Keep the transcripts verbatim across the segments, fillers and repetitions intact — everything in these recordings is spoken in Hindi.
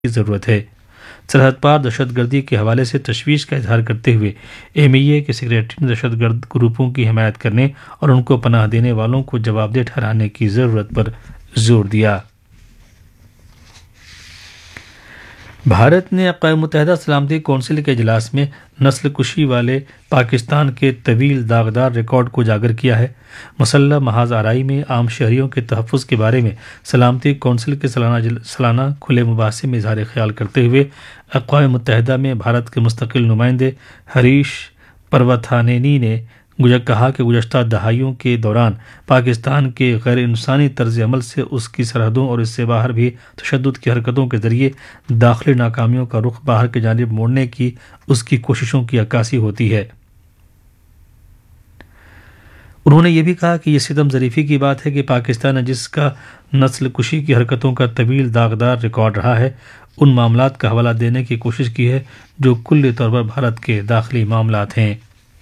की ज़रूरत है। सरहद पार दहशतगर्दी के हवाले से तशवीश का इजहार करते हुए एम ई ए के सेक्रेटरी ने दहशतगर्द ग्रुपों की हिमायत करने और उनको पनाह देने वालों को जवाबदेह ठहराने की ज़रूरत पर जोर दिया। भारत ने अक़वाम मुत्तहिदा सलामती कौंसिल के इजलास में नस्ल कुशी वाले पाकिस्तान के तवील दागदार रिकॉर्ड को उजागर किया है। मुसल्लह महाज आराई में आम शहरियों के तहफ़्फ़ुज़ के बारे में सलामती कौंसिल के सालाना सालाना खुले मुबाहसे में इज़हार ख्याल करते हुए अक़वाम मुत्तहिदा में भारत के मुस्तक़िल नुमाइंदे हरीश पर्वथानेनी ने कहा कि गुज़श्ता दहाइयों के दौरान पाकिस्तान के गैर इंसानी तर्ज अमल से उसकी सरहदों और इससे बाहर भी तशद्दुद की हरकतों के ज़रिए दाखिली नाकामियों का रुख बाहर की जानिब मोड़ने की उसकी कोशिशों की अक्कासी होती है। उन्होंने ये भी कहा कि यह सितम ज़रीफ़ी की बात है कि पाकिस्तान ने जिसका नस्ल कुशी की हरकतों का तवील दागदार रिकॉर्ड रहा है, उन मामलात का हवाला देने की कोशिश की है जो कुल्ली तौर पर भारत के दाखिली मामलात हैं।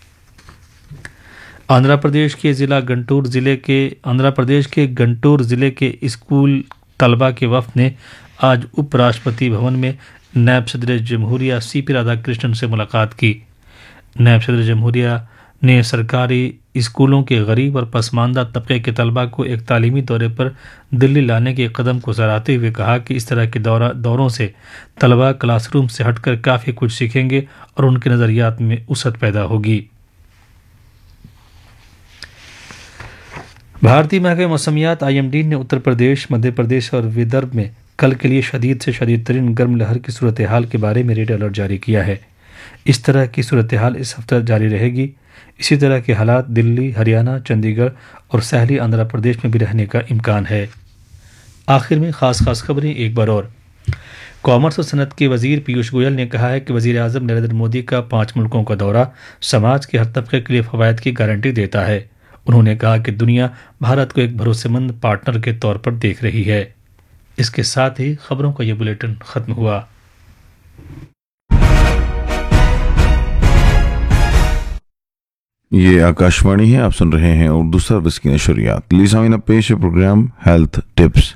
आंध्र प्रदेश के ज़िला गंटूर ज़िले के आंध्र प्रदेश के गंटूर ज़िले के स्कूल तलबा के वफ़द ने आज उपराष्ट्रपति भवन में नायब सदर जमहूरिया सी पी राधाकृष्णन से मुलाकात की। नायब सदर जमहूरिया ने सरकारी स्कूलों के गरीब और पसमानदा तबके के तलबा को एक तालीमी दौरे पर दिल्ली लाने के कदम को सराहते हुए कहा कि इस तरह के दौरा दौरों से तलबा क्लासरूम से हटकर काफ़ी कुछ सीखेंगे और उनके नज़रियात में वसअत पैदा होगी। भारतीय महकमे मौसमियात आई एम डी ने उत्तर प्रदेश, मध्य प्रदेश और विदर्भ में कल के लिए शदीद से शदीद तरीन गर्म लहर की सूरत हाल के बारे में रेड अलर्ट जारी किया है। इस तरह की सूरत हाल इस हफ्ते जारी रहेगी। इसी तरह के हालात दिल्ली, हरियाणा, चंडीगढ़ और सहली आंध्र प्रदेश में भी रहने का इम्कान है। आखिर में ख़ास ख़ास खबरें एक बार और। कॉमर्स और सनत के वजीर पीयूष गोयल ने कहा है कि वजीर आज़म नरेंद्र मोदी का पाँच मुल्कों का दौरा समाज के हर तबके के लिए फ़वायद की गारंटी देता है। उन्होंने कहा कि दुनिया भारत को एक भरोसेमंद पार्टनर के तौर पर देख रही है। इसके साथ ही खबरों का यह बुलेटिन खत्म हुआ। ये आकाशवाणी है, आप सुन रहे हैं उर्दू सर्विस की नशरियात। लीसामीना पेश है प्रोग्राम हेल्थ टिप्स।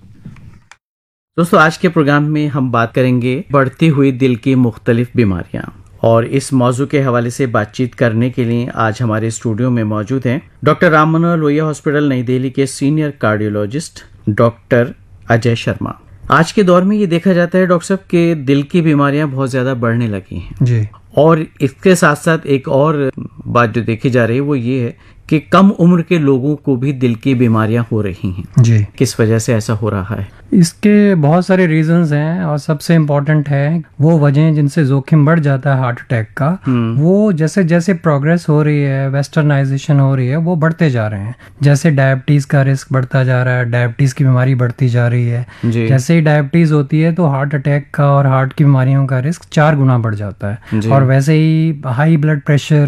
दोस्तों, आज के प्रोग्राम में हम बात करेंगे बढ़ती हुई दिल की मुख्तलिफ बीमारियां, और इस मौजू के हवाले से बातचीत करने के लिए आज हमारे स्टूडियो में मौजूद हैं डॉक्टर राम मनोहर लोहिया हॉस्पिटल नई दिल्ली के senior cardiologist doctor Ajay Sharma. आज के दौर में ये देखा जाता है डॉक्टर साहब के दिल की बीमारियां बहुत ज्यादा बढ़ने लगी हैं जी, और इसके साथ साथ एक और बात जो देखी जा रही है वो ये है कि कम उम्र के लोगों को भी दिल की बीमारियां हो रही हैं जी। किस वजह से ऐसा हो रहा है? इसके बहुत सारे रीजंस हैं और सबसे इम्पोर्टेंट है वो वजह जिनसे जोखिम बढ़ जाता है हार्ट अटैक का, वो जैसे जैसे प्रोग्रेस हो रही है, वेस्टर्नाइजेशन हो रही है, वो बढ़ते जा रहे हैं। जैसे डायबिटीज का रिस्क बढ़ता जा रहा है, डायबिटीज की बीमारी बढ़ती जा रही है। जैसे ही डायबिटीज होती है तो हार्ट अटैक का और हार्ट की बीमारियों का रिस्क चार गुना बढ़ जाता है। और वैसे ही हाई ब्लड प्रेशर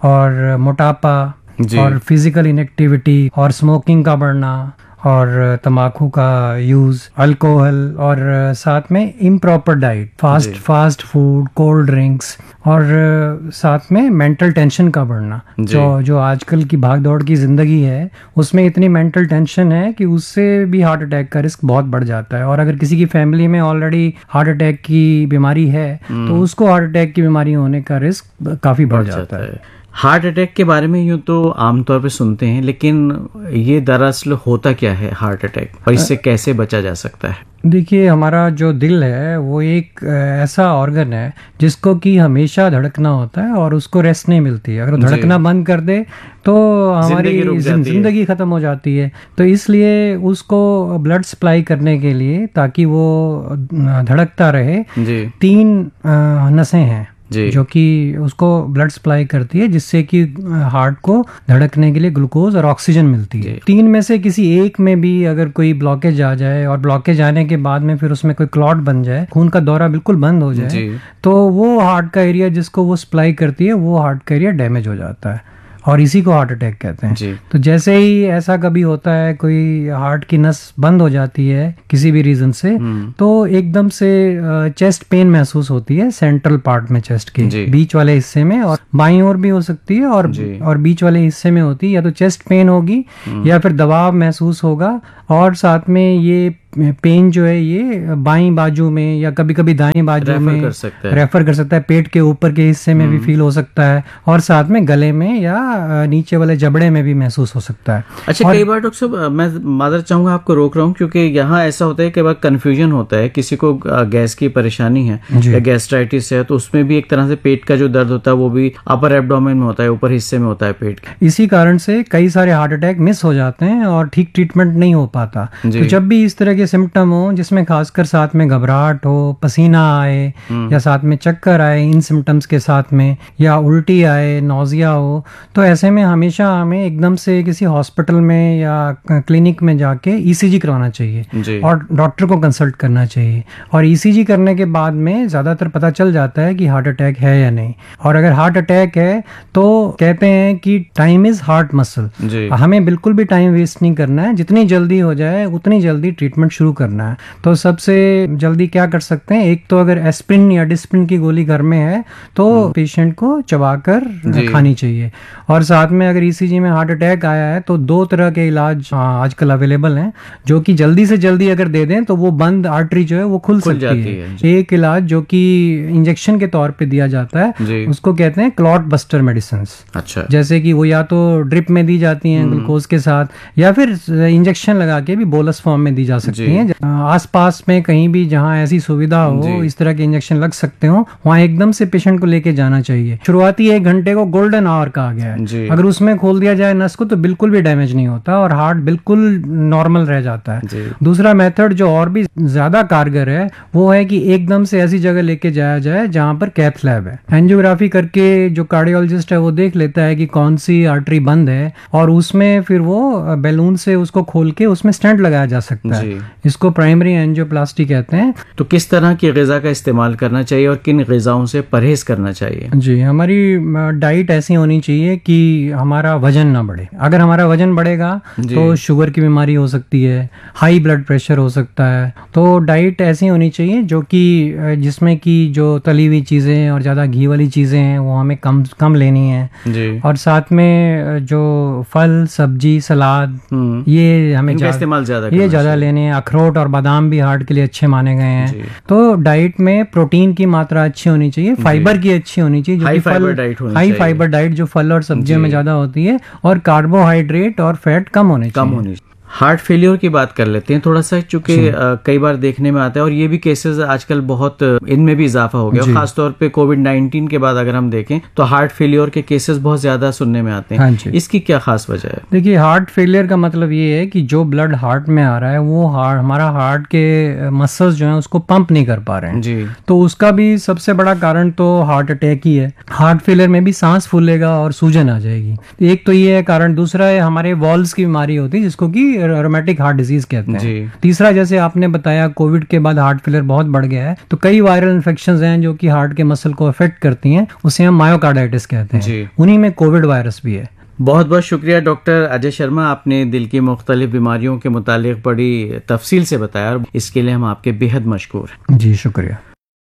और मोटापा और फिजिकल इनएक्टिविटी और स्मोकिंग का बढ़ना और तंबाकू का यूज, अल्कोहल और साथ में improper diet, fast fast food, cold drinks और साथ में मेंटल टेंशन का बढ़ना। जो जो आजकल की भाग दौड़ की जिंदगी है उसमें इतनी मेंटल टेंशन है कि उससे भी हार्ट अटैक का रिस्क बहुत बढ़ जाता है। और अगर किसी की फैमिली में ऑलरेडी हार्ट अटैक की बीमारी है तो उसको हार्ट अटैक की बीमारी होने का रिस्क काफी बढ़ जाता है। हार्ट अटैक के बारे में यूं तो आमतौर पे सुनते हैं, लेकिन ये दरअसल होता क्या है हार्ट अटैक और इससे कैसे बचा जा सकता है? देखिए, हमारा जो दिल है वो एक ऐसा ऑर्गन है जिसको कि हमेशा धड़कना होता है और उसको रेस्ट नहीं मिलती है। अगर धड़कना बंद कर दे तो हमारी जिंदगी खत्म हो जाती है। तो इसलिए उसको ब्लड सप्लाई करने के लिए, ताकि वो धड़कता रहे, तीन नसें हैं जो कि उसको ब्लड सप्लाई करती है, जिससे कि हार्ट को धड़कने के लिए ग्लूकोज और ऑक्सीजन मिलती है। तीन में से किसी एक में भी अगर कोई ब्लॉकेज आ जाए और ब्लॉकेज आने के बाद में फिर उसमें कोई क्लॉट बन जाए, खून का दौरा बिल्कुल बंद हो जाए, तो वो हार्ट का एरिया जिसको वो सप्लाई करती है वो हार्ट का एरिया डैमेज हो जाता है और इसी को हार्ट अटैक कहते हैं। तो जैसे ही ऐसा कभी होता है, कोई हार्ट की नस बंद हो जाती है किसी भी रीजन से, तो एकदम से चेस्ट पेन महसूस होती है सेंट्रल पार्ट में, चेस्ट के बीच वाले हिस्से में, और बाईं ओर भी हो सकती है और और बीच वाले हिस्से में होती है। या तो चेस्ट पेन होगी या फिर दबाव महसूस होगा और साथ में ये पेन जो है ये बाईं बाजू में या कभी कभी दाईं बाजू में कर सकता है। रेफर कर सकता है, पेट के ऊपर के हिस्से में भी फील हो सकता है और साथ में गले में या नीचे वाले जबड़े में भी महसूस हो सकता है। अच्छा, कई बार डॉक्टर साहब मैं मादर चाहूंगा आपको रोक रहा हूँ क्योंकि यहाँ ऐसा होता है कि बार कंफ्यूजन होता है, किसी को गैस की परेशानी है या गैस्ट्राइटिस है तो उसमें भी एक तरह से पेट का जो दर्द होता है वो भी अपर एब्डोमेन में होता है, ऊपर हिस्से में होता है पेट के। इसी कारण से कई सारे हार्ट अटैक मिस हो जाते हैं और ठीक ट्रीटमेंट नहीं हो पाता। तो जब भी इस तरह के सिम्टम हो जिसमें खासकर साथ में घबराहट हो, पसीना आए या साथ में चक्कर आए इन सिम्टम्स के साथ में, या उल्टी आए, नौजिया हो, तो ऐसे में हमेशा हमें एकदम से किसी हॉस्पिटल में या क्लिनिक में जाके ईसीजी करवाना चाहिए और डॉक्टर को कंसल्ट करना चाहिए। और ईसीजी करने के बाद में ज्यादातर पता चल जाता है कि हार्ट अटैक है या नहीं। और अगर हार्ट अटैक है तो कहते हैं कि टाइम इज हार्ट मसल, हमें बिल्कुल भी टाइम वेस्ट नहीं करना है, जितनी जल्दी हो जाए उतनी जल्दी ट्रीटमेंट शुरू करना है। तो सबसे जल्दी क्या कर सकते हैं, एक तो अगर एस्प्रिन या डिस्प्रिन की गोली घर में है तो पेशेंट को चबाकर खानी चाहिए। और साथ में अगर ईसीजी में हार्ट अटैक आया है तो दो तरह के इलाज आजकल अवेलेबल हैं जो कि जल्दी से जल्दी अगर दे दें तो वो बंद आर्टरी जो है वो खुल, खुल सकती है, है। एक इलाज जो कि इंजेक्शन के तौर पे दिया जाता है उसको कहते हैं क्लॉट बस्टर मेडिसिन। अच्छा, जैसे कि वो या तो ड्रिप में दी जाती हैं ग्लूकोज के साथ या फिर इंजेक्शन लगा के भी बोलस फॉर्म में दी जा सकती हैं। आसपास में कहीं भी जहां ऐसी सुविधा हो, इस तरह के इंजेक्शन लग सकते हो, वहां एकदम से पेशेंट को लेके जाना चाहिए। शुरुआती एक घंटे को गोल्डन आवर कहा गया है, अगर उसमें खोल दिया जाए नस को तो बिल्कुल भी डैमेज नहीं होता और हार्ट बिल्कुल नॉर्मल रह जाता है। दूसरा मेथड जो और भी ज्यादा कारगर है वो है कि एकदम से ऐसी जगह लेके जाया जाए जहां पर कैथ लैब है। एंजियोग्राफी करके जो कार्डियोलॉजिस्ट है वो देख लेता है कि कौन सी आर्टरी बंद है और उसमें फिर वो बैलून से उसको खोल के उसमें स्टेंट लगाया जा सकता है। इसको प्राइमरी एंजियोप्लास्टी कहते हैं। तो किस तरह की ग़िज़ा का इस्तेमाल करना चाहिए और किन ग़िज़ाओं से परहेज करना चाहिए? जी, हमारी डाइट ऐसी होनी चाहिए कि हमारा वजन ना बढ़े। अगर हमारा वजन बढ़ेगा तो शुगर की बीमारी हो सकती है, हाई ब्लड प्रेशर हो सकता है। तो डाइट ऐसी होनी चाहिए जो कि जिसमें कि जो तली हुई चीजें और ज्यादा घी वाली चीजें हैं वो हमें कम कम लेनी है जी। और साथ में जो फल, सब्जी, सलाद ये हमें इस्तेमाल ज्यादा ये ज्यादा लेने हैं। अखरोट और बादाम भी हार्ट के लिए अच्छे माने गए हैं। तो डाइट में प्रोटीन की मात्रा अच्छी होनी चाहिए, फाइबर की अच्छी होनी चाहिए, जो हाई फाइबर डाइट होनी चाहिए। हाई फाइबर डाइट जो फल और सब्जियों में ज्यादा होती है, और कार्बोहाइड्रेट और फैट कम होने कम चाहिए। होनी हार्ट फेलियर की बात कर लेते हैं थोड़ा सा, चूंकि कई बार देखने में आता है और ये भी केसेस आजकल बहुत इनमें भी इजाफा हो गया, खासतौर पे कोविड नाइन्टीन के बाद अगर हम देखें तो हार्ट फेलियर के केसेस बहुत ज्यादा सुनने में आते हैं। हाँ, इसकी क्या खास वजह है? देखिए, हार्ट फेलियर का मतलब ये है कि जो ब्लड हार्ट में आ रहा है वो हार्ट हमारा हार्ट के मसल्स जो है उसको पंप नहीं कर पा रहे हैं जी। तो उसका भी सबसे बड़ा कारण तो हार्ट अटैक ही है। हार्ट फेलियर में भी सांस फूलेगा और सूजन आ जाएगी, एक तो ये है कारण। दूसरा है हमारे वॉल्व्स की बीमारी होती है जिसको कि रोमेटिक हार्ट डिजीज कहते हैं। तीसरा, जैसे आपने बताया कोविड के बाद हार्ट फेलियर बहुत बढ़ गया है, तो कई वायरल इन्फेक्शंस हैं जो कि हार्ट के मसल को अफेक्ट करती हैं, उसे हम मायोकार्डाइटिस कहते हैं। उन्हीं में कोविड वायरस भी है। बहुत बहुत शुक्रिया डॉक्टर अजय शर्मा, आपने दिल की मुख्तलिफ बीमारियों के मुतालिक बड़ी तफसील से बताया और इसके लिए हम आपके बेहद मशकूर हैं। जी शुक्रिया।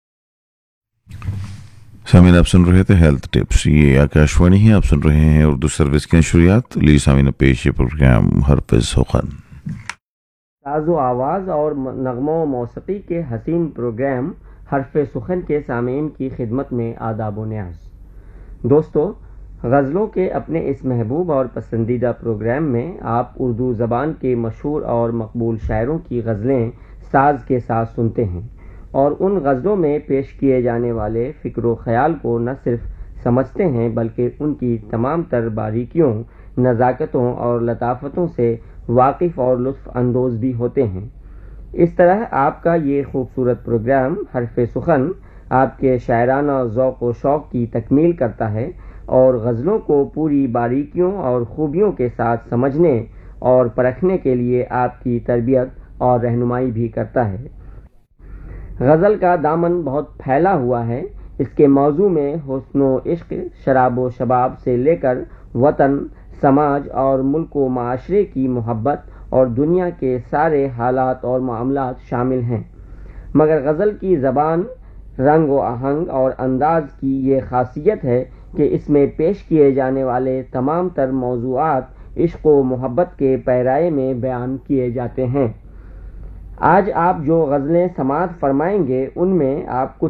सामीन, आप सुन रहे थे हेल्थ टिप्स, ये आकाशवाणी है, आप सुन रहे हैं उर्दू सर्विस की नशरियात। ली सामीन पेश ये प्रोग्राम हरफिज सुखन। साज़ो आवाज़ और नगमो मौसीकी के हसीन प्रोग्राम हरफ़े सुखन के सामीन की खिदमत में आदाब व न्याज़। दोस्तों, गज़लों के अपने इस महबूब और पसंदीदा प्रोग्राम में आप उर्दू ज़बान के मशहूर और मकबूल शायरों की गज़लें साज़ के साथ सुनते हैं और उन गज़लों में पेश किए जाने वाले फ़िक्र ख़याल को न सिर्फ समझते हैं बल्कि उनकी तमाम तर बारीकियों, नज़ाकतों और लताफ़तों से वाकिफ़ और लुत्फ़ अंदोज़ भी होते हैं। इस तरह आपका ये खूबसूरत प्रोग्राम हरफ़े सुखन आपके शायराना ज़ौक़ व शौक़ की तकमील करता है और गज़लों को पूरी बारीकियों और खूबियों के साथ समझने और परखने के लिए आपकी तरबियत और रहनुमाई भी करता है। गज़ल का दामन बहुत फैला हुआ है। इसके मौजू में हुस्न व इश्क़, शराब व शबाब से लेकर वतन, समाज और मुल्क व माशरे की मोहब्बत और दुनिया के सारे हालात और मामलात शामिल हैं। मगर गज़ल की ज़बान, रंग व आहंग और अंदाज़ की ये ख़ासियत है कि इसमें पेश किए जाने वाले तमाम तर मौज़ूआत इश्क़ व मोहब्बत के पैराए में बयान किए जाते हैं। आज आप जो गज़लें समाअत फरमाएंगे उनमें आप कुछ